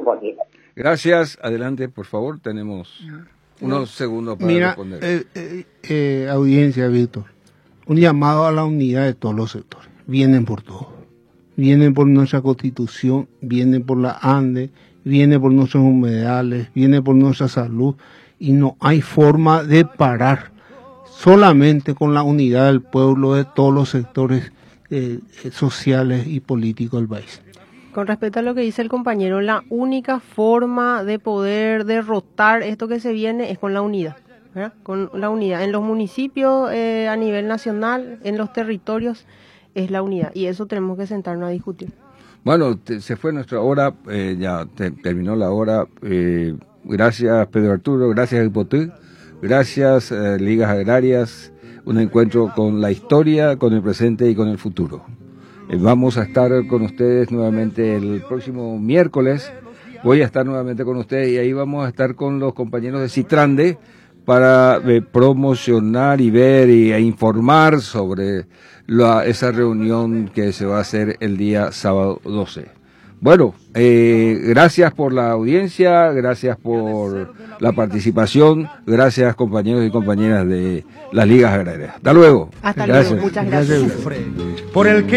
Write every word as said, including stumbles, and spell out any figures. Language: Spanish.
compañero. Gracias. Adelante, por favor. Tenemos unos segundos para Mira, responder. Eh, eh, eh, audiencia, Víctor. Un llamado a la unidad de todos los sectores. Vienen por todo. Vienen por nuestra Constitución, vienen por la ANDE, vienen por nuestros humedales, vienen por nuestra salud. Y no hay forma de parar. Solamente con la unidad del pueblo de todos los sectores eh, sociales y políticos del país. Con respecto a lo que dice el compañero, la única forma de poder derrotar esto que se viene es con la unidad, ¿verdad? Con la unidad. En los municipios, eh, a nivel nacional, en los territorios, es la unidad. Y eso tenemos que sentarnos a discutir. Bueno, te, se fue nuestra hora, eh, ya te, terminó la hora. Eh, gracias, Pedro Arturo, gracias, Hipotec, gracias, eh, Ligas Agrarias. Un encuentro con la historia, con el presente y con el futuro. Eh, vamos a estar con ustedes nuevamente el próximo miércoles. Voy a estar nuevamente con ustedes y ahí vamos a estar con los compañeros de Citrande para eh, promocionar y ver y e informar sobre la, esa reunión que se va a hacer el día sábado doce. Bueno, eh, gracias por la audiencia, gracias por la participación, gracias compañeros y compañeras de las Ligas Agrarias. Hasta luego. Hasta Gracias. luego, muchas gracias. Gracias. Por el que